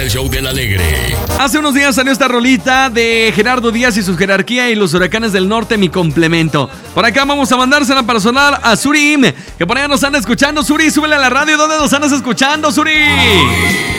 El show del alegre. Hace unos días salió esta rolita de Gerardo Díaz y su jerarquía y los Huracanes del Norte, mi complemento. Por acá vamos a mandársela para sonar a Suri, que por allá nos anda escuchando. Suri, súbele a la radio. ¿Dónde nos andas escuchando, Suri?